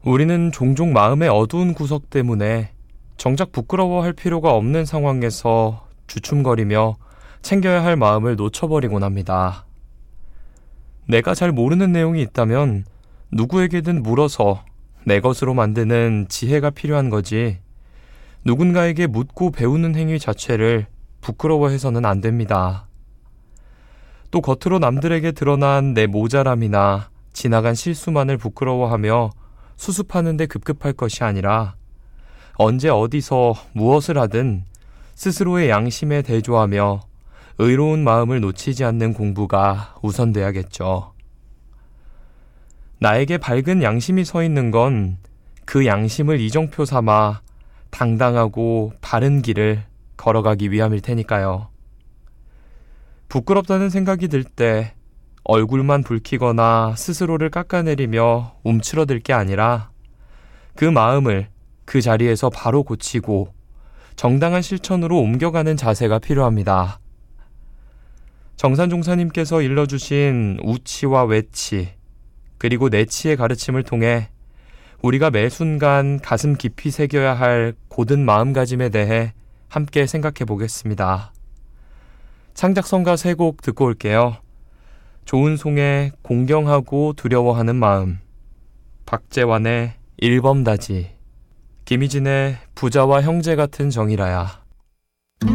우리는 종종 마음의 어두운 구석 때문에 정작 부끄러워할 필요가 없는 상황에서 주춤거리며 챙겨야 할 마음을 놓쳐버리곤 합니다. 내가 잘 모르는 내용이 있다면 누구에게든 물어서 내 것으로 만드는 지혜가 필요한 거지, 누군가에게 묻고 배우는 행위 자체를 부끄러워해서는 안 됩니다. 또 겉으로 남들에게 드러난 내 모자람이나 지나간 실수만을 부끄러워하며 수습하는 데 급급할 것이 아니라 언제 어디서 무엇을 하든 스스로의 양심에 대조하며 의로운 마음을 놓치지 않는 공부가 우선돼야겠죠. 나에게 밝은 양심이 서 있는 건 그 양심을 이정표 삼아 당당하고 바른 길을 걸어가기 위함일 테니까요. 부끄럽다는 생각이 들 때 얼굴만 붉히거나 스스로를 깎아내리며 움츠러들 게 아니라 그 마음을 그 자리에서 바로 고치고 정당한 실천으로 옮겨가는 자세가 필요합니다. 정산종사님께서 일러주신 우치와 외치, 그리고 내치의 가르침을 통해 우리가 매 순간 가슴 깊이 새겨야 할 고든 마음가짐에 대해 함께 생각해 보겠습니다. 창작성가 3곡 듣고 올게요. 조은송의 공경하고 두려워하는 마음, 박재환의 일범다지, 김희진의 부자와 형제 같은 정이라야.